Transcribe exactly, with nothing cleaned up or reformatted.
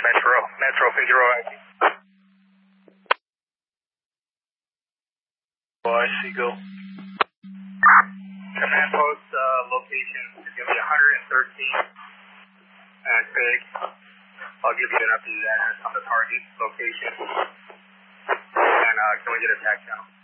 Metro, Metro Figueroa. Oh, I see, go. Command post uh, location is going to be one hundred thirteen and Pig. I'll give you an updated address on the target location. And uh, can we get a tag channel?